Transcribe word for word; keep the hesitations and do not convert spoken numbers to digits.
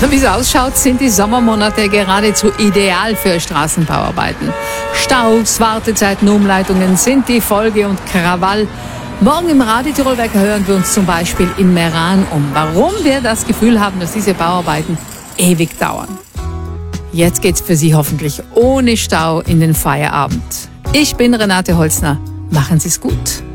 Wie es ausschaut, sind die Sommermonate geradezu ideal für Straßenbauarbeiten. Staus, Wartezeiten, Umleitungen sind die Folge und Krawall. Morgen im Radio Tirolwerk hören wir uns zum Beispiel in Meran um, warum wir das Gefühl haben, dass diese Bauarbeiten ewig dauern. Jetzt geht's für Sie hoffentlich ohne Stau in den Feierabend. Ich bin Renate Holzner. Machen Sie's gut.